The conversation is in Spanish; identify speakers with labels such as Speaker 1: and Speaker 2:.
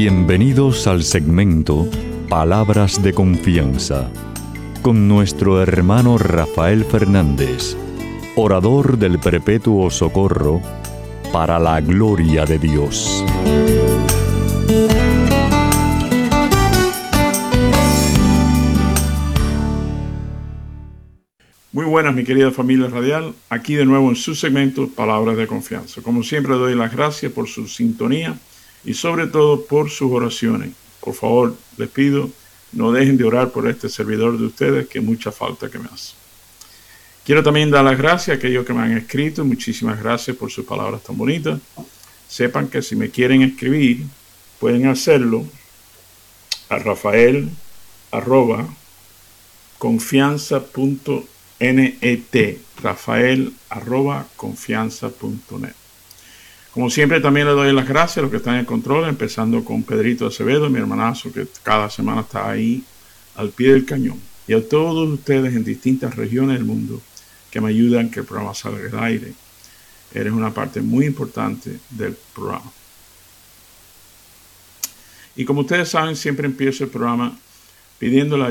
Speaker 1: Bienvenidos al segmento Palabras de Confianza, con nuestro hermano Rafael Fernández, orador del Perpetuo Socorro, para la gloria de Dios.
Speaker 2: Muy buenas, mi querida familia radial, aquí de nuevo en su segmento Palabras de Confianza. Como siempre, doy las gracias por su sintonía y sobre todo por sus oraciones. Por favor, les pido, no dejen de orar por este servidor de ustedes, que mucha falta que me hace. Quiero también dar las gracias a aquellos que me han escrito. Muchísimas gracias por sus palabras tan bonitas. Sepan que si me quieren escribir, pueden hacerlo a rafael@confianza.net, rafael@confianza.net. Como siempre, también le doy las gracias a los que están en control, empezando con Pedrito Acevedo, mi hermanazo, que cada semana está ahí al pie del cañón. Y a todos ustedes en distintas regiones del mundo que me ayudan que el programa salga al aire. Eres una parte muy importante del programa. Y como ustedes saben, siempre empiezo el programa pidiéndole